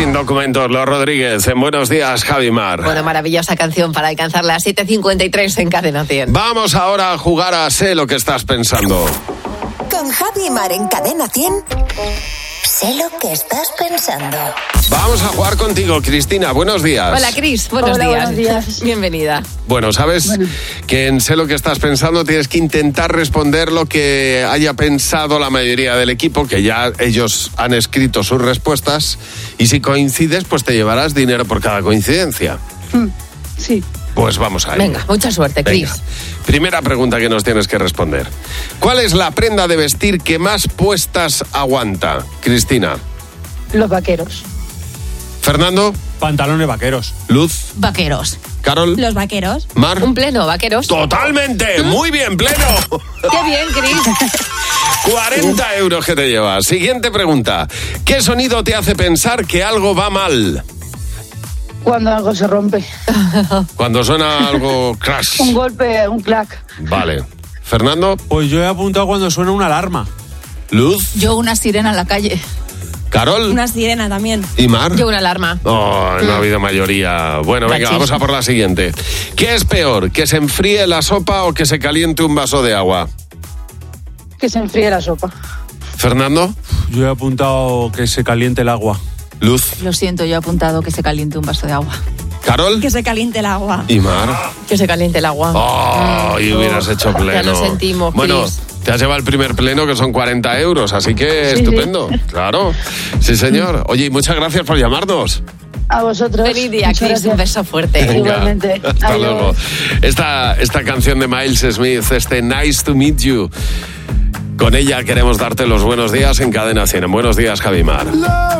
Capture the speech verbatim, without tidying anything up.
Sin documentos, Los Rodríguez. En Buenos Días, Javi Mar. Bueno, maravillosa canción para alcanzar las siete cincuenta y tres en Cadena cien. Vamos ahora a jugar a Sé lo que estás pensando. Con Javi Mar en Cadena cien. Sé lo que estás pensando. Vamos a jugar contigo, Cristina. Buenos días. Hola, Cris. Buenos Hola, días. buenos días. Bienvenida. Bueno, sabes Bueno. que en Sé lo que estás pensando tienes que intentar responder lo que haya pensado la mayoría del equipo, que ya ellos han escrito sus respuestas, y si coincides, pues te llevarás dinero por cada coincidencia. Mm, sí. Pues vamos a ello. Venga, mucha suerte, Venga. Cris. Primera pregunta que nos tienes que responder. ¿Cuál es la prenda de vestir que más puestas aguanta, Cristina? Los vaqueros. Fernando, Pantalones vaqueros. Luz, Vaqueros. Carol, Los vaqueros. Mar. Un pleno, vaqueros. Totalmente, muy bien, pleno. ¡Qué bien, Cris! cuarenta euros que te llevas. Siguiente pregunta. ¿Qué sonido te hace pensar que algo va mal? Cuando algo se rompe. Cuando suena algo crash. Un golpe, un clac. Vale. Fernando, Pues yo he apuntado cuando suena una alarma. Luz, Yo una sirena en la calle. Carol Una sirena también. y Mar. Yo una alarma. Oh, no ha habido mayoría. Bueno, venga, Machis. vamos a por la siguiente. ¿Qué es peor, que se enfríe la sopa o que se caliente un vaso de agua? Que se enfríe la sopa. Fernando, Yo he apuntado que se caliente el agua. Luz, Lo siento, yo he apuntado que se caliente un vaso de agua. Carol Que se caliente el agua. y Mar. Que se caliente el agua. Oh, y hubieras hecho pleno. Ya lo sentimos, Bueno, Cris. te has llevado el primer pleno, que son cuarenta euros, así que Sí, estupendo. Claro. Sí, señor. Oye, y muchas gracias por llamarnos. A vosotros. Feliz día, Muchas Cris. Un gracias. beso fuerte. Venga, Igualmente. Hasta Adiós. luego. Esta, esta canción de Miles Smith, este Nice to Meet You, con ella queremos darte los buenos días en Cadena cien. Buenos días, Javi Mar.